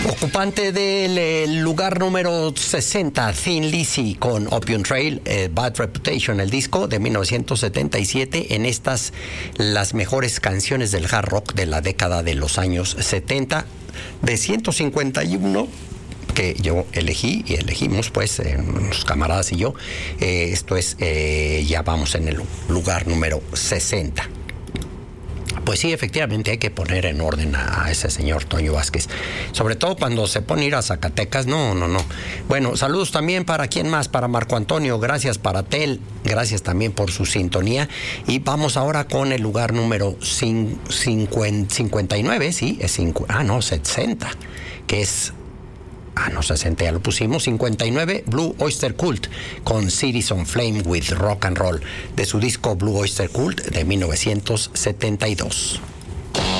Ocupante del lugar número 60, Thin Lizzy con Opium Trail, Bad Reputation, el disco de 1977. En estas, las mejores canciones del hard rock de la década de los años 70, de 151 que yo elegí y elegimos pues los camaradas y yo. Esto es, ya vamos en el lugar número 60. Pues sí, efectivamente hay que poner en orden a ese señor Toño Vázquez. Sobre todo cuando se pone a ir a Zacatecas. No. Bueno, saludos también para quién más, para Marco Antonio, gracias para Tel, gracias también por su sintonía. Y vamos ahora con el lugar número 59, sí, es 60, que es... 60 ya lo pusimos. 59, Blue Oyster Cult con Cities on Flame with Rock and Roll, de su disco Blue Oyster Cult de 1972.